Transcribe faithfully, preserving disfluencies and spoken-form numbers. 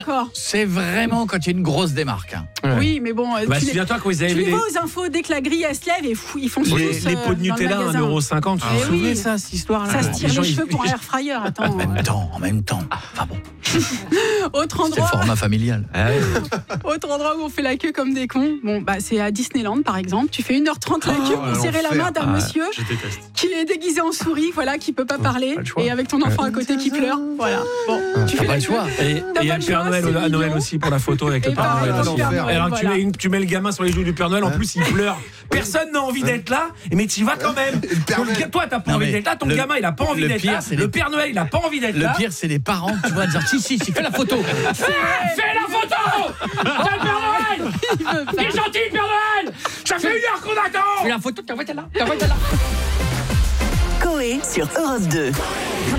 D'accord. C'est vraiment quand il y a une grosse démarque. Hein. Ouais. Oui, mais bon, bah, tu, souviens-toi quand ils avaient tu vu les les... vois aux infos, dès que la grille elle se lève, et fou, ils font tous les, les pots de Nutella à un euro cinquante. Tu te souviens de ça, cette histoire-là? Ça se tire les, les gens, cheveux ils... pour un air fryer. Attends. En même temps, en même temps. Enfin bon. Autre endroit. C'est le format familial. Ah ouais. Autre endroit où on fait la queue comme des cons. Bon, bah c'est à Disneyland par exemple. Tu fais une heure trente la queue pour oh, serrer la main d'un ah, monsieur qui est déguisé en souris, voilà, qui peut pas parler, pas et avec ton enfant à côté qui pleure. Voilà. Bon, tu fais pas la le queue. choix. Et il y a le Père Noël à Noël aussi pour la photo avec le Père Noël. Alors tu mets, une, tu mets le gamin sur les joues du Père Noël, en plus il pleure. Personne n'a envie d'être là, mais tu y vas quand même. Toi t'as pas Non, envie mais d'être là, ton le- gamin il a pas envie le d'être pire, là. c'est Le les- Père Noël il a pas envie d'être Le là. pire, c'est les parents. Tu vas dire si, si, si, fais la photo. Fais, fais la photo. C'est le Père Noël. Il est gentil le Père Noël. Ça fait une heure qu'on attend. Fais la photo, t'as envoyé là. T'as envoyé là. Coé sur Europe deux.